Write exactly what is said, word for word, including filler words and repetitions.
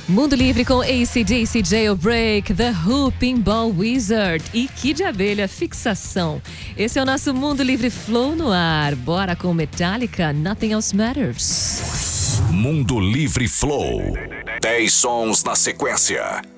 Mundo Livre com A C D C, Jailbreak, The Who, Pinball Wizard e Kid Abelha, Fixação. Esse é o nosso Mundo Livre Flow no ar. Bora com Metallica, Nothing Else Matters. Mundo Livre Flow. dez sons na sequência.